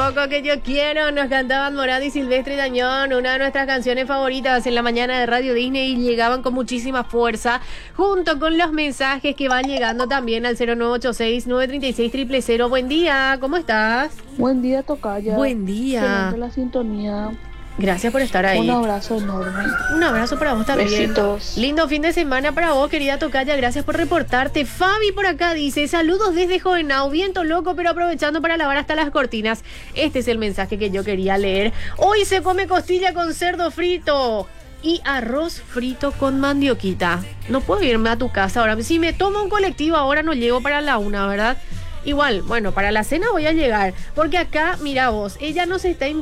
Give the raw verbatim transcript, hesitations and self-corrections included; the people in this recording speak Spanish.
loco que yo quiero. Nos cantaban Morado y Silvestre Dañón, una de nuestras canciones favoritas en la mañana de Radio Disney, y llegaban con muchísima fuerza, junto con los mensajes que van llegando también al cero nueve ocho seis, nueve tres seis, cero cero cero. Buen día, ¿cómo estás? Buen día, tocaya. Buen día. Excelente la sintonía. Gracias por estar ahí. Un abrazo enorme. Un abrazo para vos también. Besitos. Lindo fin de semana para vos, querida tocaya. Gracias por reportarte. Fabi por acá dice: saludos desde Jovenau, viento loco, pero aprovechando para lavar hasta las cortinas. Este es el mensaje que yo quería leer. Hoy se come costilla con cerdo frito y arroz frito con mandioquita. No puedo irme a tu casa ahora. Si me tomo un colectivo ahora no llego para la una, ¿verdad? Igual, bueno, para la cena voy a llegar. Porque acá, mira vos, ella nos está invitando